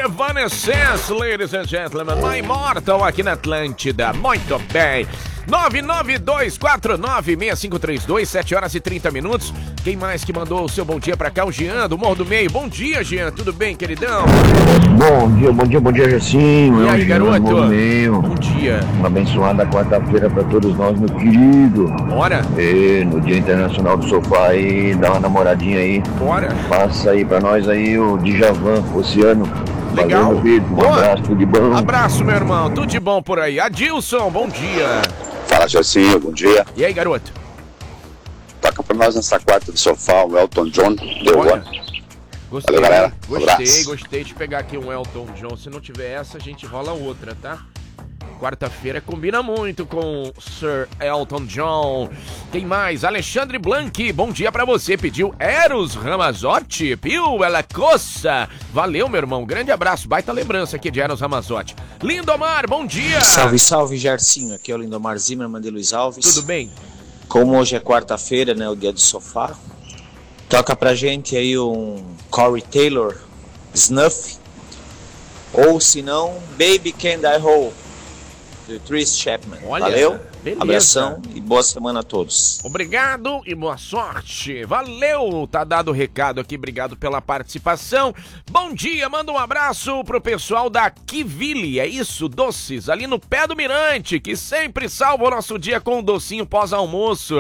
Evanescence, ladies and gentlemen, My Immortal aqui na Atlântida. Muito bem. 992496532, 7 horas e 30 minutos. Quem mais que mandou o seu bom dia pra cá? O Jean, do Morro do Meio. Bom dia, Jean. Tudo bem, queridão? Bom dia, Gersinho. E aí, garoto? Morro do Meio. Bom dia. Uma abençoada quarta-feira pra todos nós, meu querido. Bora. E no Dia Internacional do Sofá aí, dá uma namoradinha aí. Bora. Passa aí pra nós aí o Djavan, Oceano. Legal. Valeu, meu filho. Um abraço, tudo de bom. Abraço, meu irmão. Tudo de bom por aí. Adilson, bom dia. Fala, Gersinho, bom dia. E aí, garoto? Toca pra nós nessa quarta do sofá, o Elton John. Deu Olha, bom? gostei, Valeu, galera. Gostei de pegar aqui um Elton John. Se não tiver essa, a gente rola outra, tá? Quarta-feira combina muito com Sir Elton John. Quem mais? Alexandre Blanqui, bom dia pra você. Pediu Eros Ramazzotti, Piu Ela Coça. Valeu, meu irmão. Grande abraço. Baita lembrança aqui de Eros Ramazzotti. Lindomar, bom dia. Salve, Gersinho. Aqui é o Lindomar Zimmermann de Luiz Alves. Tudo bem? Como hoje é quarta-feira, né, o dia do sofá, toca pra gente aí um Corey Taylor, Snuff, ou se não, Baby Can I Hold, do Tracy Chapman. Olha, valeu, beleza. abração e boa semana a todos. Obrigado e boa sorte. Valeu, tá dado o recado aqui, obrigado pela participação. Bom dia, manda um abraço pro pessoal da Kivili, é isso, doces, ali no pé do Mirante, que sempre salva o nosso dia com um docinho pós-almoço.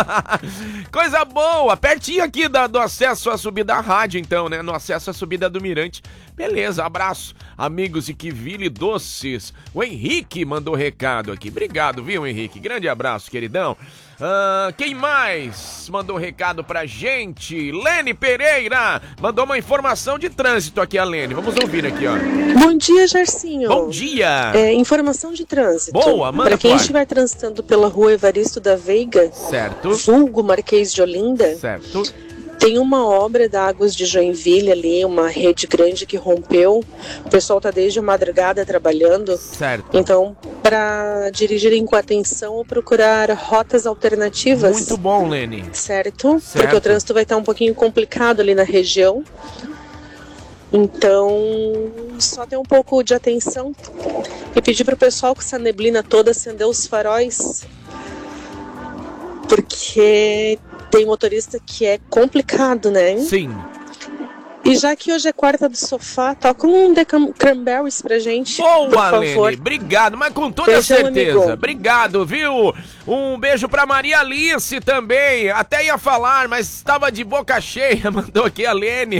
Coisa boa, pertinho aqui do acesso à subida da rádio então, né, no acesso à subida do Mirante. Beleza, abraço, amigos de Kivili Doces. O Henrique mandou recado aqui, obrigado, viu, Henrique? Grande abraço, queridão. Quem mais mandou recado pra gente? Lene Pereira mandou uma informação de trânsito aqui, a Lene. Vamos ouvir aqui, ó. Bom dia, Gersinho. Bom dia. Informação de trânsito. Boa, manda pra quem claro. estiver transitando pela rua Evaristo da Veiga, Certo. vulgo Marquês de Olinda, Certo. tem uma obra da Águas de Joinville ali, uma rede grande que rompeu. O pessoal tá desde a madrugada trabalhando. Certo. Então, para dirigirem com atenção ou procurar rotas alternativas. Muito bom, Lene. Certo? Certo. Porque o trânsito vai estar um pouquinho complicado ali na região. Então, só ter um pouco de atenção e pedir para o pessoal com essa neblina toda acender os faróis, porque tem motorista que é complicado, né? Sim. E já que hoje é quarta do sofá, toca um The Cranberries pra gente. Boa, por favor. Lene. Obrigado, mas com toda Beijão, certeza. amigo. Obrigado, viu? Um beijo pra Maria Alice também. Até ia falar, mas estava de boca cheia. Mandou aqui a Lene.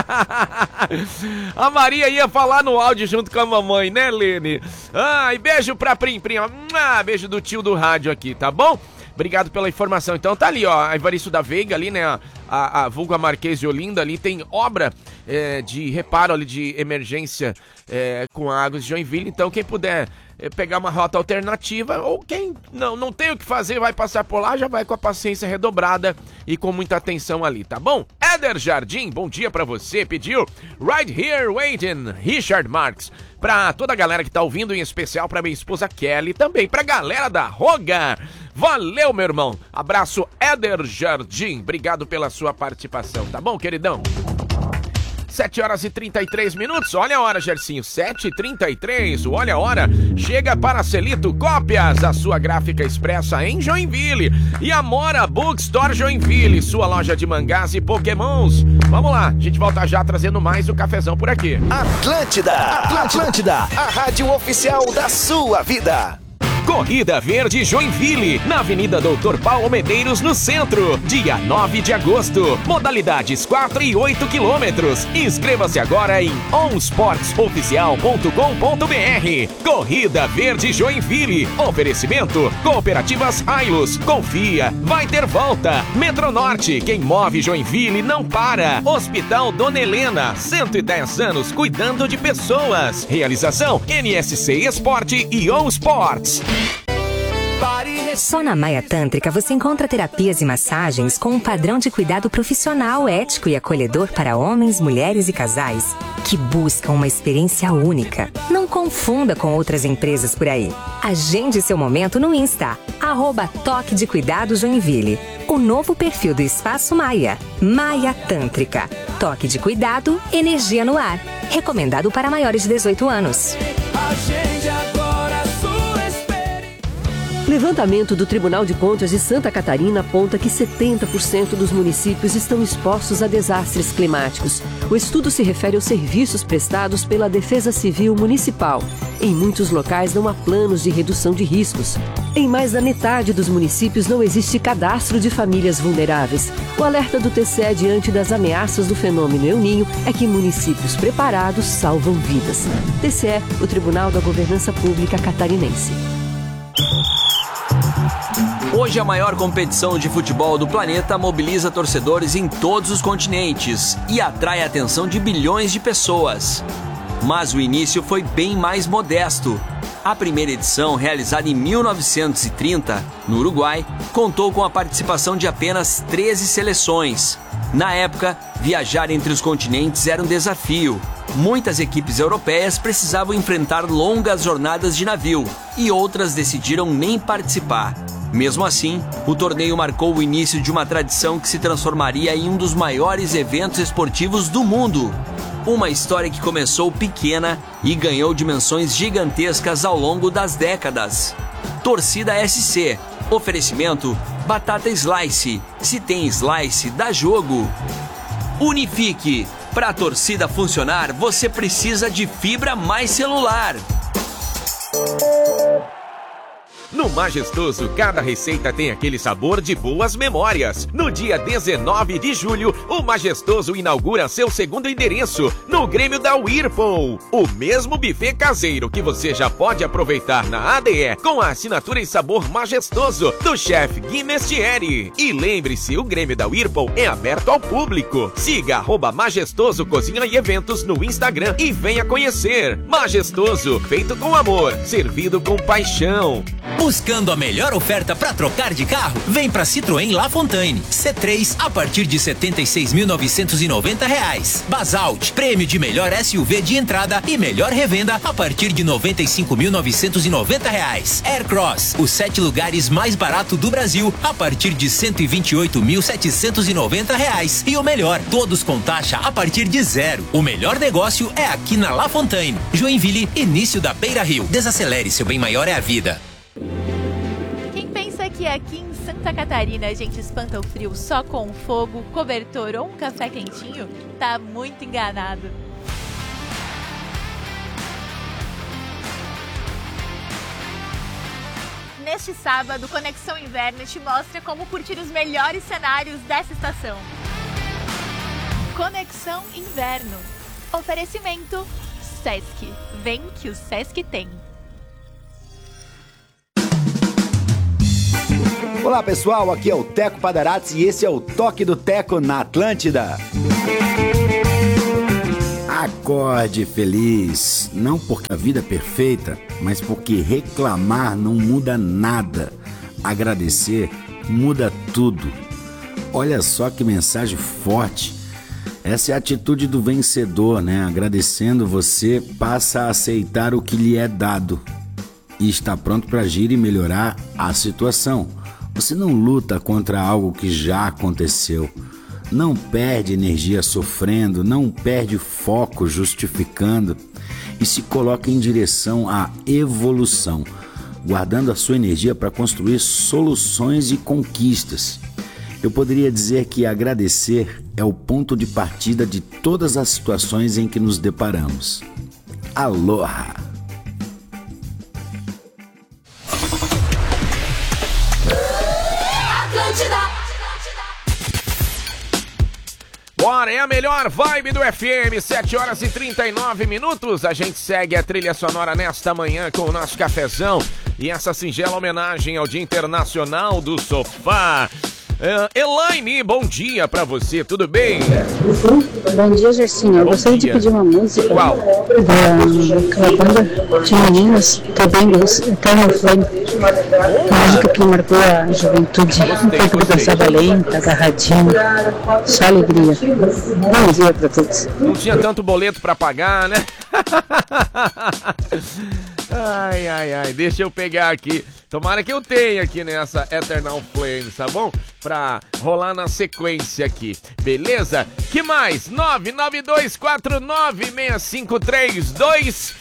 A Maria ia falar no áudio junto com a mamãe, né, Lene? E beijo pra Prim Prim. Beijo do tio do rádio aqui, tá bom? Obrigado pela informação. Então tá ali, ó, a Evaristo da Veiga ali, né, a vulga Marquês de Olinda ali, tem obra de reparo ali, de emergência com a Águas de Joinville. Então quem puder pegar uma rota alternativa, ou quem não tem o que fazer, vai passar por lá, já vai com a paciência redobrada e com muita atenção ali, tá bom? Éder Jardim, bom dia pra você, pediu Right Here Waiting, Richard Marques. Pra toda a galera que tá ouvindo, em especial pra minha esposa Kelly, também pra galera da Roga. Valeu, meu irmão. Abraço, Éder Jardim. Obrigado pela sua participação, tá bom, queridão? 7 horas e 33 minutos, olha a hora, Gersinho, 7h33, olha a hora, chega para Celito Cópias, a sua gráfica expressa em Joinville, e Amora Bookstore Joinville, sua loja de mangás e pokémons. Vamos lá, a gente volta já trazendo mais um cafezão por aqui. Atlântida, a rádio oficial da sua vida. Corrida Verde Joinville, na Avenida Doutor Paulo Medeiros, no centro, dia 9 de agosto. Modalidades 4 e 8 quilômetros. Inscreva-se agora em onsportsoficial.com.br. Corrida Verde Joinville. Oferecimento: Cooperativas Ailos. Confia, vai ter volta. Metronorte, quem move Joinville não para. Hospital Dona Helena, 110 anos cuidando de pessoas. Realização: NSC Esporte e On Sports. Pare Só na Maia Tântrica você encontra terapias e massagens com um padrão de cuidado profissional, ético e acolhedor para homens, mulheres e casais que buscam uma experiência única. Não confunda com outras empresas por aí. Agende seu momento no Insta, @Toque de Cuidado Joinville. O novo perfil do Espaço Maia. Maia Tântrica. Toque de cuidado, energia no ar. Recomendado para maiores de 18 anos. Agende agora a sua experiência. Levantamento do Tribunal de Contas de Santa Catarina aponta que 70% dos municípios estão expostos a desastres climáticos. O estudo se refere aos serviços prestados pela Defesa Civil Municipal. Em muitos locais não há planos de redução de riscos. Em mais da metade dos municípios não existe cadastro de famílias vulneráveis. O alerta do TCE diante das ameaças do fenômeno El Niño é que municípios preparados salvam vidas. TCE, o Tribunal da Governança Pública Catarinense. Hoje a maior competição de futebol do planeta mobiliza torcedores em todos os continentes e atrai a atenção de bilhões de pessoas. Mas o início foi bem mais modesto. A primeira edição, realizada em 1930, no Uruguai, contou com a participação de apenas 13 seleções. Na época, viajar entre os continentes era um desafio. Muitas equipes europeias precisavam enfrentar longas jornadas de navio e outras decidiram nem participar. Mesmo assim, o torneio marcou o início de uma tradição que se transformaria em um dos maiores eventos esportivos do mundo. Uma história que começou pequena e ganhou dimensões gigantescas ao longo das décadas. Torcida SC. Oferecimento: batata slice. Se tem slice, dá jogo. Unifique. Para a torcida funcionar, você precisa de fibra mais celular. No Majestoso, cada receita tem aquele sabor de boas memórias. No dia 19 de julho, o Majestoso inaugura seu segundo endereço, no Grêmio da Whirlpool. O mesmo buffet caseiro que você já pode aproveitar na ADE, com a assinatura e sabor majestoso do chefe Gui Mestieri. E lembre-se, o Grêmio da Whirlpool é aberto ao público. Siga @Majestoso Cozinha e Eventos no Instagram e venha conhecer. Majestoso, feito com amor, servido com paixão. Buscando a melhor oferta para trocar de carro? Vem para Citroën La Fontaine. C3 a partir de R$ 76.990. Basalt, prêmio de melhor SUV de entrada e melhor revenda a partir de R$ 95.990. Aircross, os 7 lugares mais barato do Brasil a partir de R$ 128.790. E o melhor, todos com taxa a partir de 0. O melhor negócio é aqui na La Fontaine. Joinville, início da Beira Rio. Desacelere, seu bem maior é a vida. Que aqui em Santa Catarina a gente espanta o frio só com um fogo, cobertor ou um café quentinho, tá muito enganado. Neste sábado, Conexão Inverno te mostra como curtir os melhores cenários dessa estação. Conexão Inverno. Oferecimento Sesc. Vem que o Sesc tem. Olá pessoal, aqui é o Teco Padarazzi e esse é o Toque do Teco na Atlântida. Acorde feliz, não porque a vida é perfeita, mas porque reclamar não muda nada. Agradecer muda tudo. Olha só que mensagem forte. Essa é a atitude do vencedor, né? Agradecendo, você passa a aceitar o que lhe é dado e está pronto para agir e melhorar a situação. Você não luta contra algo que já aconteceu. Não perde energia sofrendo, não perde foco justificando e se coloca em direção à evolução, guardando a sua energia para construir soluções e conquistas. Eu poderia dizer que agradecer é o ponto de partida de todas as situações em que nos deparamos. Aloha! Bora, é a melhor vibe do FM, 7h39. A gente segue a trilha sonora nesta manhã com o nosso cafezão e essa singela homenagem ao Dia Internacional do Sofá. Elaine, bom dia pra você, tudo bem? Bom dia, Gersinho. Eu gostaria de pedir uma música. Qual? Daquela banda de meninas, também Eternal Flame. Uma música que marcou a juventude. Um pouco de dançava lenta, agarradinho. Só alegria. Bom dia pra todos. Não tinha tanto boleto pra pagar, né? Ai, deixa eu pegar aqui. Tomara que eu tenha aqui nessa Eternal Flame, tá bom? Pra rolar na sequência aqui, beleza? Que mais? 992496532.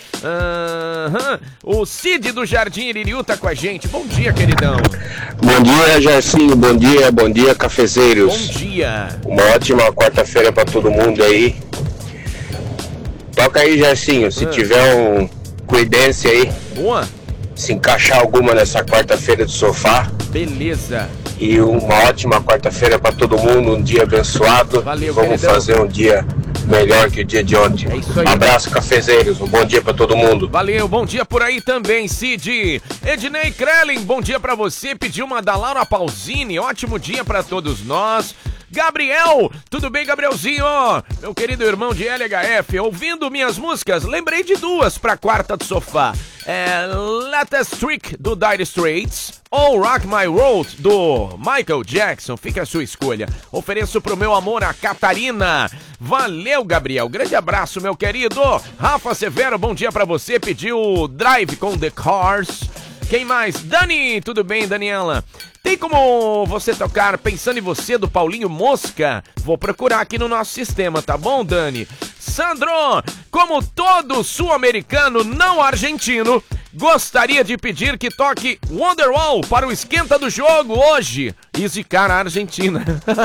O Cid do Jardim Iririú tá com a gente. Bom dia, queridão. Bom dia, Gersinho. Bom dia, cafezeiros. Bom dia. Uma ótima quarta-feira pra todo mundo aí. Toca aí, Gersinho, se tiver um Creedence aí. Boa. Se encaixar alguma nessa quarta-feira do sofá. Beleza. E uma ótima quarta-feira pra todo mundo, um dia abençoado. Valeu, vamos queridão. fazer um dia melhor que o dia de ontem. É isso aí. Abraço, cafezeiros. Um bom dia pra todo mundo. Valeu, bom dia por aí também, Cid. Ednei Krellin, bom dia pra você. Pediu uma da Laura Pausini. Ótimo dia pra todos nós. Gabriel, tudo bem, Gabrielzinho? Meu querido irmão de LHF, ouvindo minhas músicas, lembrei de duas pra quarta do sofá. Let Us Trick, do Dire Straits, ou Rock My World, do Michael Jackson. Fica a sua escolha. Ofereço pro meu amor, a Catarina. Valeu, Gabriel. Grande abraço, meu querido. Rafa Severo, bom dia pra você. Pediu Drive com The Cars. Quem mais? Dani, tudo bem, Daniela? Tem como você tocar Pensando em Você, do Paulinho Mosca? Vou procurar aqui no nosso sistema, tá bom, Dani? Sandro, como todo sul-americano não argentino, gostaria de pedir que toque Wonderwall para o esquenta do jogo hoje e zicar a Argentina.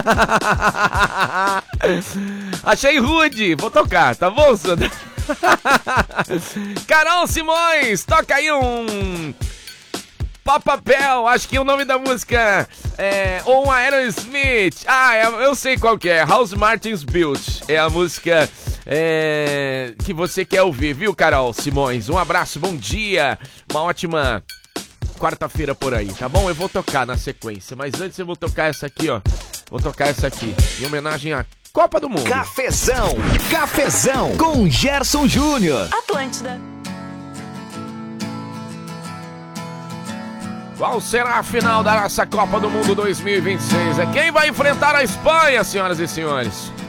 Achei rude, vou tocar, tá bom, Sandro? Carol Simões, toca aí um... Papapel, acho que o nome da música ou um Aerosmith. Eu sei qual que é, House Martins Built. É a música que você quer ouvir, viu, Carol Simões? Um abraço, bom dia, uma ótima quarta-feira por aí, tá bom? Eu vou tocar na sequência, mas antes eu vou tocar essa aqui, ó. Vou tocar essa aqui, em homenagem à Copa do Mundo. Cafezão com Gerson Júnior. Atlântida. Qual será a final da nossa Copa do Mundo 2026? É quem vai enfrentar a Espanha, senhoras e senhores?